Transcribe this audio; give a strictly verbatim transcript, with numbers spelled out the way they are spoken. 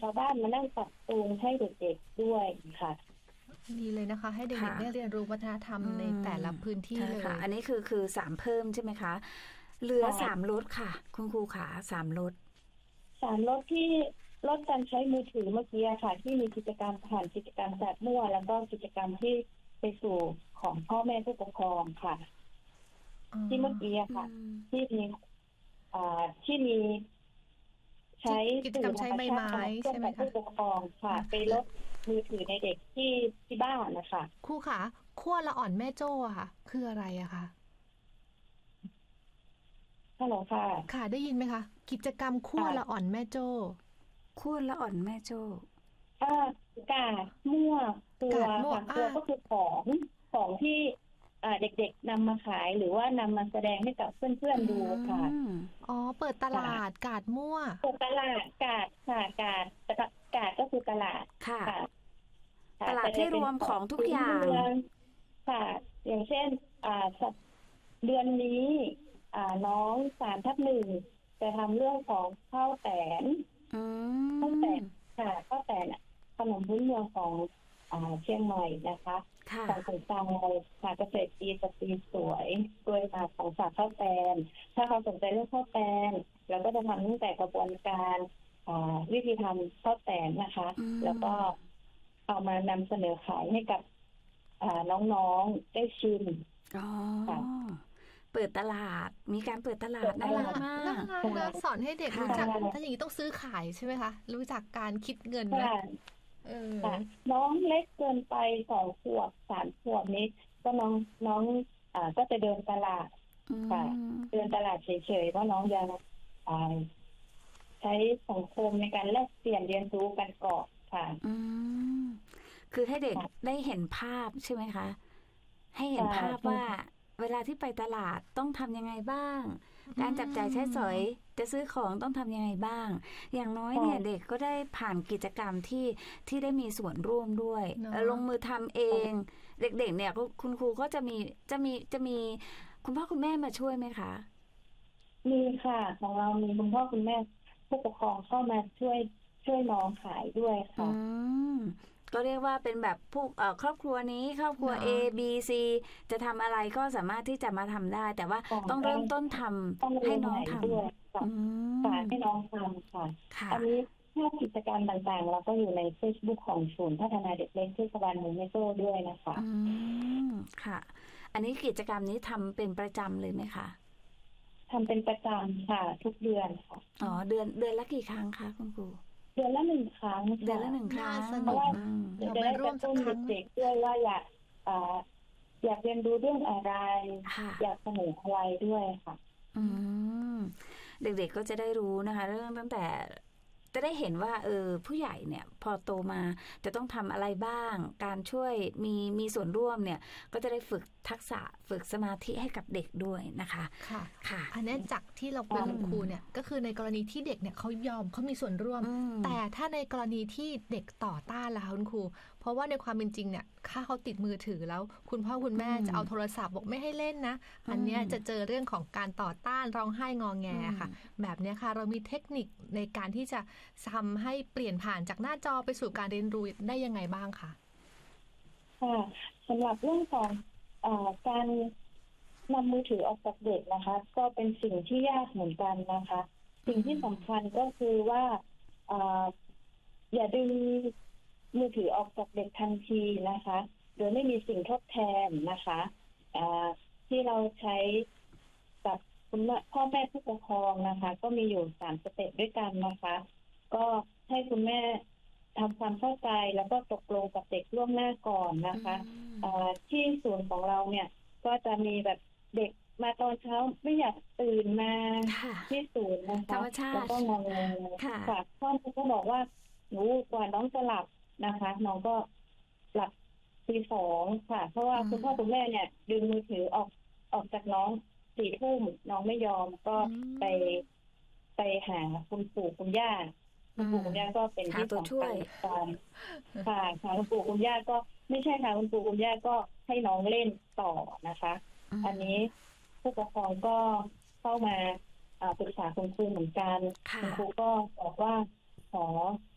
ชาวบ้านมานั่งปรับปรุงให้เด็กๆด้วยค่ะดีเลยนะคะให้เด็กๆได้เรียนรู้วัฒนธรรมในแต่ละพื้นที่เลยอันนี้คือคือสามเพิ่มใช่ไหมคะเหลือสามลดค่ะคุณครูขาสามลดสามลดที่ลดการใช้มือถือเมื่อกี้ค่ะที่มีกิจกรรมผ่านกิจกรรมแบบมั่วแล้วก็กิจกรรมที่ไปสู่ของพ่อแม่ผู้ปกครองค่ะที่เมื่อกี้ค่ะที่มีอ่าที่มีใช้กิจกรรมใช้ใบไม้ใช่ไหมคะผู้ปกครองค่ะไปลดมือถือในเด็กที่ที่บ้านนะคะครูขาขั้วละอ่อนแม่โจ้ค่ะคืออะไรอะคะฮัลโหลค่ะค่ะได้ยินไหมคะกิจกรรมขั้วละอ่อนแม่โจ้ขั้วละอ่อนแม่โจ้อ่ากาดมั่วตัวค่ะตัวก็คือของของที่เด็กๆนำมาขายหรือว่านำมาแสดงให้กับเพื่อนๆดูค่ะอ๋อเปิดตลาดกาดมั่วเปิดตลาดกาดค่ะกาดกาดก็คือตลาดค่ะตลาดที่รวมของทุกอย่างค่ะอย่างเช่นเดือนนี้น้องสามทับหนึ่งจะทำเรื่องของข้าวแตนข้าวแตนค่ะข้าวแตนขนมพื้นเมืองของเชียงใหม่นะคะของสงครามค่ะเกษตรดีสตรีสวยด้วยมาของฝากข้าวแตนถ้าเขาสนใจเรื่องข้าวแตนเราก็จะทำตั้งแต่กระบวนการวิธีทำข้าวแตนนะคะแล้วก็เอามานำเสนอขายให้กับน้องๆได้ชิมค่ะเปิดตลาดมีการเปิดตลาดน่ารักมากแล้วสอนให้เด็กรู้จักถ้าอย่างนี้ต้องซื้อขายใช่ไหมคะรู้จักการคิดเงินนะน้องเล็กเกินไปสองขวบสามขวบนี้ก็น้องน้องอ่าก็จะเดินตลาดค่ะเดินตลาดเฉยๆเพราะน้องยังใช้สังคมในการแลกเปลี่ยนเรียนรู้กันก่อนค่ะอืมคือให้เด็กได้เห็นภาพใช่ไหมคะให้เห็นภาพว่าเวลาที่ไปตลาดต้องทำยังไงบ้างการจับจ่ายใช้สอยจะซื้อของต้องทำยังไงบ้างอย่างน้อยเนี่ยเด็กก็ได้ผ่านกิจกรรมที่ที่ได้มีส่วนร่วมด้วยลงมือทำเองเด็กๆเนี่ยคุณครูก็จะมีจะมีจะมีคุณพ่อคุณแม่มาช่วยไหมคะมีค่ะของเรามีคุณพ่อคุณแม่ผู้ปกครองเข้ามาช่วยช่วยน้องขายด้วยค่ะก็เรียกว่าเป็นแบบพวกครอบครัวนี้ครอบครัว A B C จะทำอะไรก็สามารถที่จะมาทำได้แต่ว่าต้องเริ่มต้นทำให้น้องทำค่ะให้น้องทำค่ะอันนี้ถ้ากิจกรรมต่างๆเราก็อยู่ใน Facebook ของศูนย์พัฒนาเด็กเล็กเทศบาลเมืองแม่โจ้ด้วยนะคะอืมค่ะอันนี้กิจกรรมนี้ทำเป็นประจำเลยไหมคะทำเป็นประจำค่ะทุกเดือนค่ะอ๋อเดือนเดือนละกี่ครั้งคะคุณครูเดือนละหนึ่งครั้งเดือนละหนึ่งครั้งเพราะว่าจะได้ร่วมต้นเด็กๆด้วยว่าอยากอยากเรียนรู้เรื่องอะไรอยากเสนออะไรด้วยค่ะอืมเด็กๆก็จะได้รู้นะคะเรื่องตั้งแต่จะได้เห็นว่าเออผู้ใหญ่เนี่ยพอโตมาจะต้องทำอะไรบ้างการช่วยมีมีส่วนร่วมเนี่ยก็จะได้ฝึกทักษะฝึกสมาธิให้กับเด็กด้วยนะคะค่ะค่ะอันนี้จากที่เราคุยกับครูเนี่ยก็คือในกรณีที่เด็กเนี่ยเขายอมเขามีส่วนร่วมแต่ถ้าในกรณีที่เด็กต่อต้านล่ะคุณครูเพราะว่าในความเป็นจริงเนี่ยถ้าเขาติดมือถือแล้วคุณพ่อคุณแม่จะเอาโทรศัพท์บอกไม่ให้เล่นนะอันนี้จะเจอเรื่องของการต่อต้านร้องไห้งอแงค่ะแบบนี้ค่ะเรามีเทคนิคในการที่จะทำให้เปลี่ยนผ่านจากหน้าจอไปสู่การเรียนรู้ได้ยังไงบ้างคะค่ะสำหรับเรื่องของเอ่อการนำมือถือออกจากเด็กนะคะก็เป็นสิ่งที่ยากเหมือนกันนะคะสิ่งที่สำคัญก็คือว่าเอ่ออย่าดึงมือถือออกจากเด็กทันทีนะคะโดยไม่มีสิ่งทดแทนนะคะเอ่อที่เราใช้กับคุณพ่อแม่ผู้ปกครองนะคะก็มีอยู่สามสเต็ปด้วยกันนะคะก็ให้คุณแม่ทำความเข้าใจแล้วก็ตกลงกับเด็กล่วงหน้าก่อนนะคะที่ศูนย์ของเราเนี่ยก็จะมีแบบเด็กมาตอนเช้าไม่อยากตื่นมาที่ศูนย์นะคะแล้วก็งงๆค่ะพ่อแม่ก็บอกว่าหนูกว่าน้องจะหลับนะคะน้องก็หลับตีสองค่ะเพราะว่าคุณพ่อคุณแม่เนี่ยดึงมือถือออกออกจากน้องสี่ทุ่มน้องไม่ยอมก็ไปไปหาคุณปู่คุณย่าคุณปู่คุณย่าก็เป็นที่สำคัญกันค่ะค่ะคุณปู่คุณย่าก็ไม่ใช่ค่ะคุณปู่คุณย่าก็ให้น้องเล่นต่อนะคะอันนี้ผู้ปกครองก็เข้ามาปรึกษาคุณครูเหมือนกันคุณครูก็บอกว่าขอ